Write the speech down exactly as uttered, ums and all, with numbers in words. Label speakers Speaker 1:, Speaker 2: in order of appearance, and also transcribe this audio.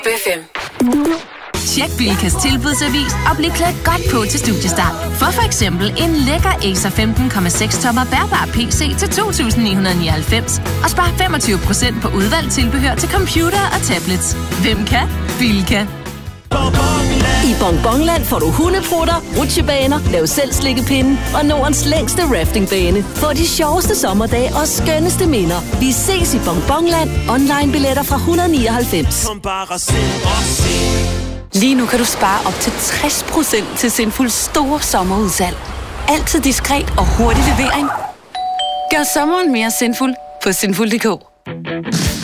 Speaker 1: B F M.
Speaker 2: Tjek Bilkas tilbudsavis og bliv klædt godt på til studiestart. For for eksempel en lækker Acer femten komma seks tommer bærbar P C til to tusind ni hundrede og nioghalvfems og spar femogtyve procent på udvalgt tilbehør til computer og tablets. Hvem kan? Bilka.
Speaker 3: I Bonbonland får du hundeprutter, rutsjebaner, lav selv slikkepinde og Nordens længste raftingbane. Få de sjoveste sommerdage og skønneste minder. Vi ses i Bonbonland. Online billetter fra et hundrede og nioghalvfems.
Speaker 4: Lige nu kan du spare op til tres procent til Sinful store sommerudsalg. Altid diskret og hurtig levering. Gør sommeren mere sinful på sinful punktum d k.